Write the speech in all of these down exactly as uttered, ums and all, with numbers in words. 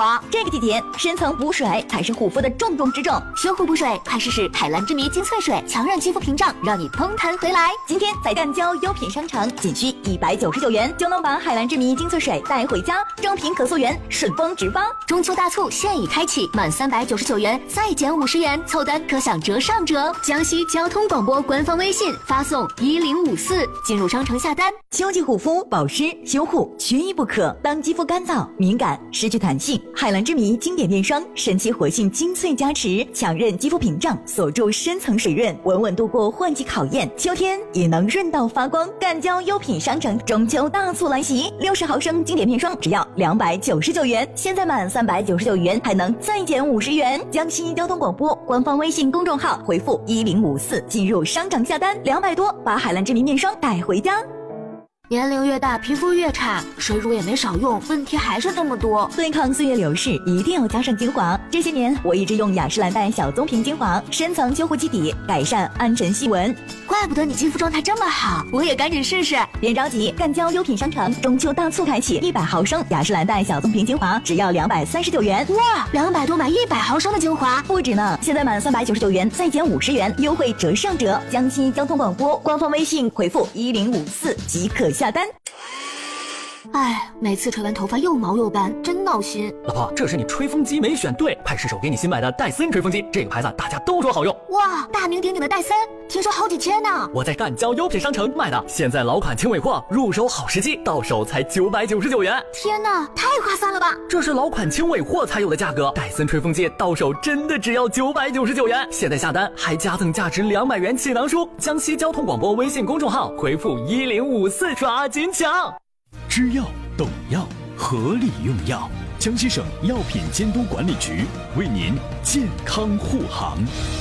滑。这个季节，深层补水才是护肤的重中之重。修护补水，快试试海蓝之谜精粹水，强韧肌肤屏障，让你嘭弹回来。今天在赣胶优品商城，仅需一百九十九元就能把海蓝之谜精粹水带回家，正品可溯源，顺丰直发。中秋大促现已开启，满三百九十九元再减五十元，凑单可享折上折。江西交通广播官方微信发送一零五四进入商城下单。秋季护肤保湿修护缺一不可。当肌肤干燥敏感失去弹性，海蓝之谜经典面霜神奇活性精粹加持，强韧肌肤屏障，锁住深层水润，稳稳度过换季考验，秋天也能润到发光。赣胶优品商城中秋大促来袭，六十毫升经典面霜只要两百九十九元，现在满三百九十九元还能再减五十元。江西交通广播官方微信公众号回复一零五四进入商城下单，两百多把海蓝之谜面霜带回家。 年龄越大，皮肤越差，水乳也没少用，问题还是这么多。 对抗岁月流逝，一定要加上精华。这些年，我一直用雅诗兰黛小棕瓶精华，深层修护基底，改善暗沉细纹。 怪不得你肌肤状态这么好，我也赶紧试试。 别着急，赣胶优品商城中秋大促开启，一百毫升雅诗兰黛小棕瓶精华只要两百三十九元。 哇，两百多买一百毫升的精华， 不止呢！现在满三百九十九元再减五十元，优惠折上折。江西交通广播官方微信回复一零五四即可下单。 哎，每次吹完头发又毛又斑，真闹心。 老婆，这是你吹风机没选对，派失手给你新买的戴森吹风机，这个牌子大家都说好用。 哇，大名鼎鼎的戴森，听说好几千呢。 我在赣胶优品商城买的，现在老款轻尾货，入手好时机，到手才九百九十九元。 天哪，太划算了吧！ 这是老款轻尾货才有的价格，戴森吹风机到手真的只要九百九十九元。现在下单还加赠价值两百元气囊书。江西交通广播微信公众号回复一零五四抓紧抢。 知药懂药，合理用药。江西省药品监督管理局为您健康护航。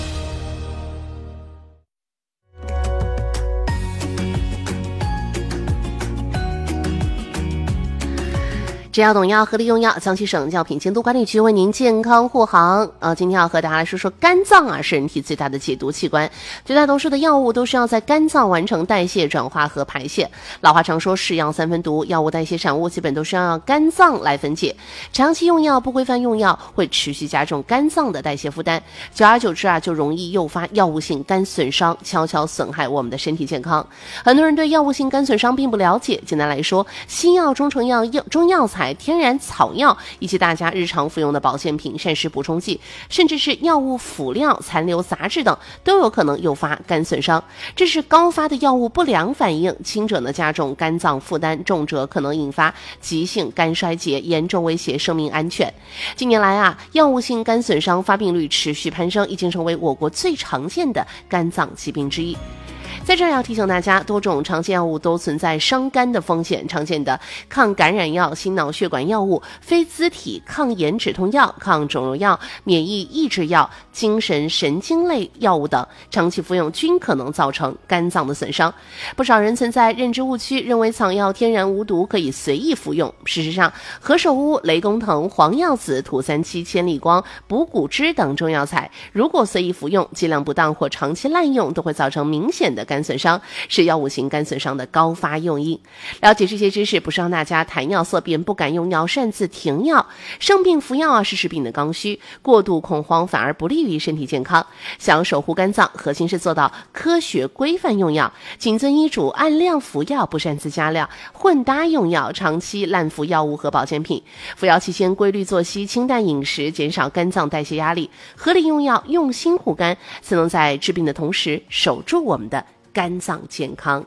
知药懂药，合理用药。江西省药品监督管理局为您健康护航。呃，今天要和大家来说说肝脏啊，是人体最大的解毒器官。绝大多数的药物都是要在肝脏完成代谢、转化和排泄。老话常说是药三分毒，药物代谢产物基本都是要肝脏来分解。长期用药不规范用药，会持续加重肝脏的代谢负担，久而久之啊，就容易诱发药物性肝损伤，悄悄损害我们的身体健康。很多人对药物性肝损伤并不了解。简单来说，西药、中成药、药中药材、天然草药以及大家日常服用的保健品、膳食补充剂，甚至是药物辅料、残留杂质等，都有可能诱发肝损伤。这是高发的药物不良反应，轻者呢加重肝脏负担，重者可能引发急性肝衰竭，严重威胁生命安全。近年来啊，药物性肝损伤发病率持续攀升，已经成为我国最常见的肝脏疾病之一。在这儿要提醒大家，多种常见药物都存在伤肝的风险。常见的抗感染药、心脑血管药物、非甾体抗炎止痛药、抗肿瘤药、免疫抑制药、精神神经类药物等，长期服用均可能造成肝脏的损伤。不少人存在认知误区，认为草药天然无毒，可以随意服用。事实上，何首乌、雷公藤、黄药子、土三七、千里光、补骨脂等中药材，如果随意服用、剂量不当或长期滥用，都会造成明显的肝损伤，是药物性肝损伤的高发诱因。了解这些知识，不是让大家谈药色变，不敢用药，擅自停药。生病服药啊，是治病的刚需，过度恐慌反而不利于身体健康。想要守护肝脏，核心是做到科学规范用药，谨遵医嘱，按量服药，不擅自加量、混搭用药，长期滥服药物和保健品。服药期间规律作息、清淡饮食，减少肝脏代谢压力，合理用药，用心护肝，才能在治病的同时守住我们的肝脏健康。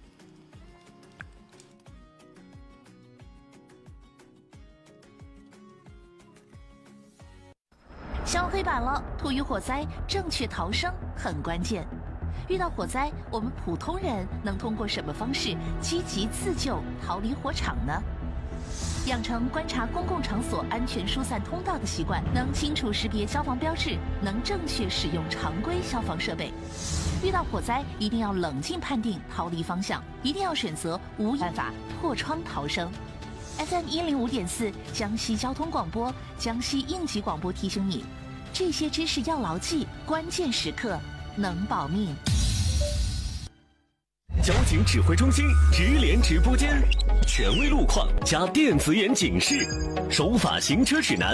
消黑板了，土于火灾，正确逃生很关键。遇到火灾，我们普通人能通过什么方式积极自救，逃离火场呢？养成观察公共场所安全疏散通道的习惯，能清楚识别消防标志，能正确使用常规消防设备。遇到火灾，一定要冷静判定逃离方向，一定要选择无办法破窗逃生。F M 一零五点四，江西交通广播，江西应急广播提醒你，这些知识要牢记，关键时刻能保命。 交警指挥中心直连直播间，权威路况加电子眼警示，守法行车指南。